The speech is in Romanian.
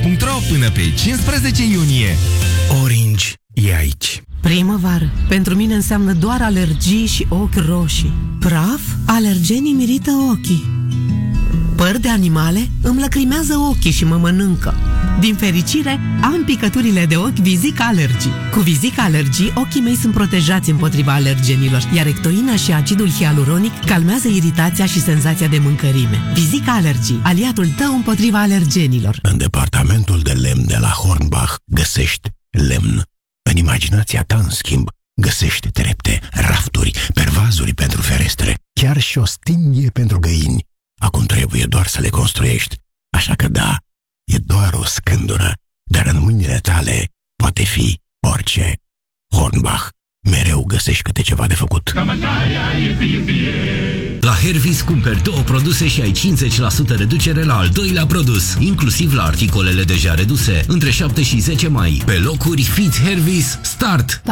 Hornbach.ro până pe 15 iunie. Orange e aici. Primăvară, pentru mine înseamnă doar alergii și ochi roșii. Praf, alergenii mirită ochii. Păr de animale îmi lăcrimează ochii și mă mănâncă. Din fericire, am picăturile de ochi Visica Allergy. Cu Visica Allergy, ochii mei sunt protejați împotriva alergenilor, iar ectoina și acidul hialuronic calmează iritația și senzația de mâncărime. Visica Allergy, aliatul tău împotriva alergenilor. În departamentul de lemn de la Hornbach găsești lemn. În imaginația ta, în schimb, găsești trepte, rafturi, pervazuri pentru ferestre, chiar și o stinghie pentru găini. Acum trebuie doar să le construiești. Așa că da, e doar o scândură, dar în mâinile tale poate fi orice. Hornbach, mereu găsești câte ceva de făcut. La Hervis cumperi 2 produse și ai 50% reducere la al doilea produs, inclusiv la articolele deja reduse, între 7 și 10 mai. Pe locuri, Fit Hervis, start!